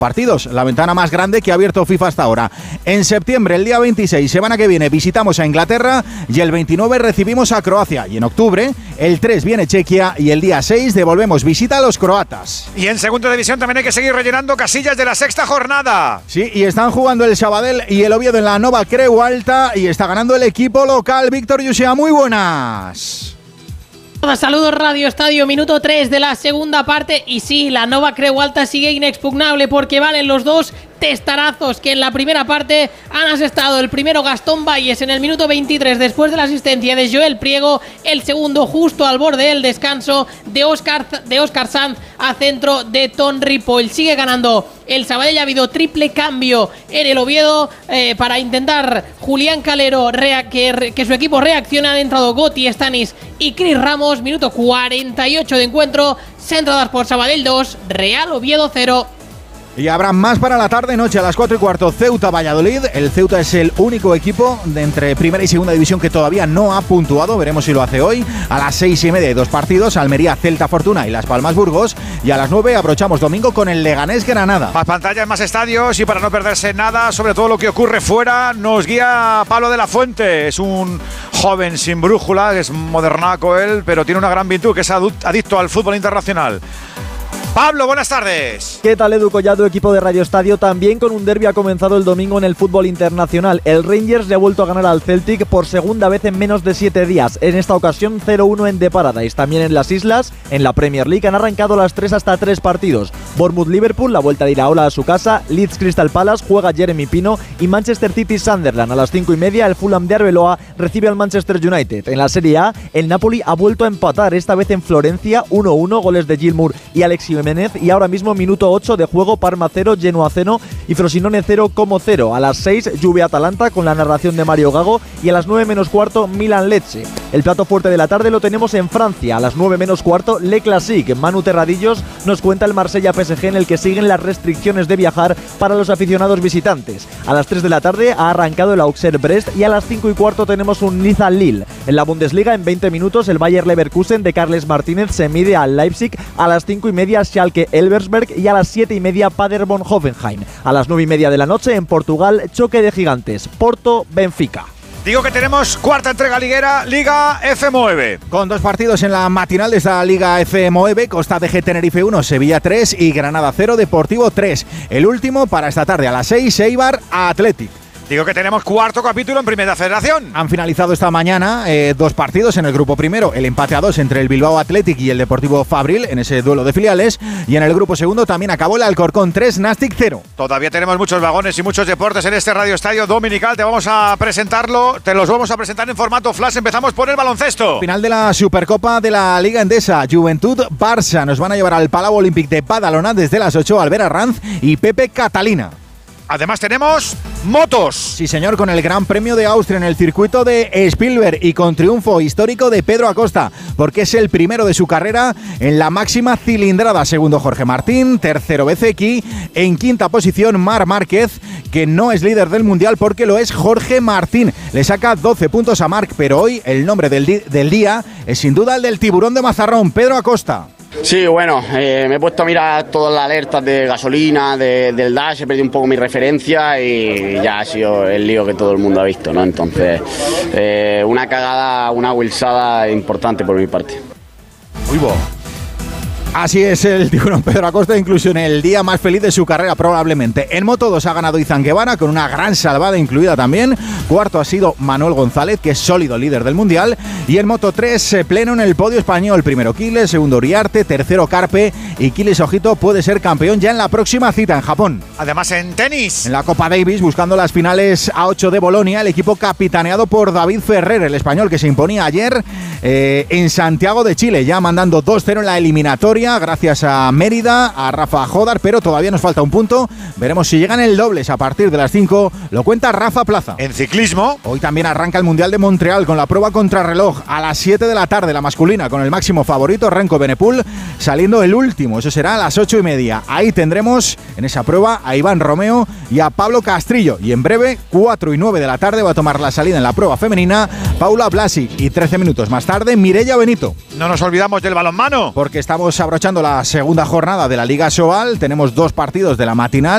partidos, la ventana más grande que ha abierto FIFA hasta ahora. En septiembre, el día 26, semana que viene, visitamos a Inglaterra y el 29 recibimos a Croacia. Y en octubre, el 3 viene Chequia y el día 6 devolvemos visita a los croatas. Y en segunda división también hay que seguir rellenando casillas de la sexta jornada. Sí, y están jugando el Sabadell y el Oviedo en la Nova Creu Alta y está ganando el equipo local. Víctor Yusea, muy buenas. Saludos Radio Estadio, minuto 3 de la segunda parte y sí, la Nova Creu Alta sigue inexpugnable porque valen los dos testarazos que en la primera parte han asestado. El primero Gastón Valles en el minuto 23 después de la asistencia de Joel Priego, el segundo justo al borde del descanso de Óscar Sanz a centro de Ton Ripoll. Sigue ganando el Sabadell, ha habido triple cambio en el Oviedo para intentar Julián Calero que su equipo reaccione. Han entrado Goti, Stanis y Cris Ramos. Minuto 48 de encuentro, centradas por Sabadell 2, Real Oviedo 0. Y habrá más para la tarde-noche a las 4:15, Ceuta-Valladolid. El Ceuta es el único equipo de entre primera y segunda división que todavía no ha puntuado. Veremos si lo hace hoy. A las 6:30 hay dos partidos, Almería-Celta Fortuna y Las Palmas-Burgos. Y a las 9 abrochamos domingo con el Leganés-Granada. Más pantallas, más estadios y para no perderse nada sobre todo lo que ocurre fuera, nos guía Pablo de la Fuente. Es un joven sin brújula, es modernaco él, pero tiene una gran virtud, que es adicto al fútbol internacional. Pablo, buenas tardes. ¿Qué tal, Edu Collado, equipo de Radio Estadio? También con un derbi ha comenzado el domingo en el fútbol internacional. El Rangers le ha vuelto a ganar al Celtic por segunda vez en menos de 7 días. En esta ocasión 0-1 en The Paradise. También en las islas, en la Premier League, han arrancado las 3 hasta 3 partidos. Bournemouth-Liverpool, la vuelta de Iraola a su casa. Leeds-Crystal Palace, juega Jeremy Pino. Y Manchester City-Sunderland. A las 5:30, el Fulham de Arbeloa recibe al Manchester United. En la Serie A, el Napoli ha vuelto a empatar, esta vez en Florencia, 1-1, goles de Gilmour y Alexis Jiménez. Y ahora mismo minuto 8 de juego, Parma 0, Genoa 0 y Frosinone 0-0. A las 6, Juve-Atalanta con la narración de Mario Gago. Y a las 9:15, Milan-Lecce. El plato fuerte de la tarde lo tenemos en Francia. A las 9:15, Le Classique. Manu Terradillos nos cuenta el Marsella-PSG, en el que siguen las restricciones de viajar para los aficionados visitantes. A las 3 de la tarde ha arrancado el Auxerre-Brest y a las 5:15 tenemos un Niza-Lille. En la Bundesliga, en 20 minutos, el Bayer Leverkusen de Carles Martínez se mide al Leipzig. A las 5:30, Schalke-Elversberg y a las 7:30, Paderborn-Hoffenheim. A las 9:30 de la noche, en Portugal, choque de gigantes, Porto-Benfica. Digo que tenemos cuarta entrega liguera, Liga F9. Con dos partidos en la matinal de esta Liga F9, Costa DG Tenerife 1, Sevilla 3 y Granada 0, Deportivo 3. El último para esta tarde a las 6, Eibar Athletic. Digo que tenemos cuarto capítulo en Primera Federación. Han finalizado esta mañana dos partidos en el grupo primero. El empate a 2 entre el Bilbao Athletic y el Deportivo Fabril en ese duelo de filiales. Y en el grupo segundo también acabó el Alcorcón 3, Nastic 0. Todavía tenemos muchos vagones y muchos deportes en este Radio Estadio Dominical. Te vamos a presentarlo, te los vamos a presentar en formato flash. Empezamos por el baloncesto. Final de la Supercopa de la Liga Endesa. Juventud-Barça. Nos van a llevar al Palau Olímpic de Badalona desde las 8, Albert Arranz y Pepe Catalina. Además tenemos motos. Sí, señor, con el Gran Premio de Austria en el circuito de Spielberg y con triunfo histórico de Pedro Acosta, porque es el primero de su carrera en la máxima cilindrada. Segundo Jorge Martín, tercero Bezzecchi, en quinta posición Marc Márquez, que no es líder del Mundial porque lo es Jorge Martín. Le saca 12 puntos a Marc, pero hoy el nombre del día es sin duda el del tiburón de Mazarrón, Pedro Acosta. Sí, bueno, me he puesto a mirar todas las alertas de gasolina, del dash, he perdido un poco mi referencia y ya ha sido el lío que todo el mundo ha visto, ¿no? Entonces, una cagada, una wilsada importante por mi parte. Muy bueno. Así es el tiburón Pedro Acosta, incluso en el día más feliz de su carrera probablemente. En Moto 2 ha ganado Izan Guevara con una gran salvada incluida también. Cuarto ha sido Manuel González, que es sólido líder del Mundial. Y en Moto 3 pleno en el podio español. Primero Quiles, segundo Uriarte, tercero Carpe. Y Quiles, ojito, puede ser campeón ya en la próxima cita en Japón. Además en tenis. En la Copa Davis, buscando las finales A8 de Bolonia, el equipo capitaneado por David Ferrer, el español que se imponía ayer en Santiago de Chile, ya mandando 2-0 en la eliminatoria. Gracias a Mérida, a Rafa Jodar, pero todavía nos falta un punto. Veremos si llegan el dobles a partir de las 5. Lo cuenta Rafa Plaza. En ciclismo, hoy también arranca el Mundial de Montreal con la prueba contrarreloj a las 7 de la tarde, la masculina, con el máximo favorito Renko Benepul saliendo el último. Eso será a las 8:30. Ahí tendremos en esa prueba a Iván Romeo y a Pablo Castrillo. Y en breve, 4 y 9 de la tarde, va a tomar la salida en la prueba femenina Paula Blasi. Y 13 minutos más tarde, Mireia Benito. No nos olvidamos del balonmano, porque estamos abrochando la segunda jornada de la Liga Sobal. Tenemos dos partidos de la matinal.